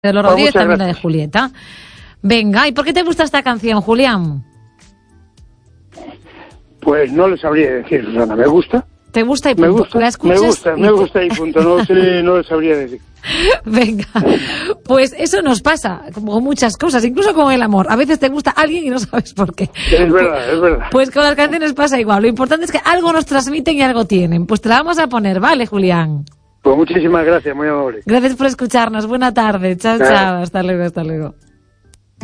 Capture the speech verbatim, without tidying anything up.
de los Rodríguez, también la de Julieta. Venga, ¿y por qué te gusta esta canción, Julián? Pues no lo sabría decir, Susana, me gusta. ¿Te gusta y punto? Me gusta, ¿La escuchas? me gusta, me gusta y punto, no, sé, no lo sabría decir. Venga, pues eso nos pasa, como con muchas cosas, incluso con el amor. A veces te gusta alguien y no sabes por qué. Es verdad, es verdad. Pues con las canciones pasa igual, lo importante es que algo nos transmiten y algo tienen. Pues te la vamos a poner, ¿vale, Julián? Pues muchísimas gracias, muy amable. Gracias por escucharnos, buena tarde, chao, chao, chao. Hasta luego, hasta luego.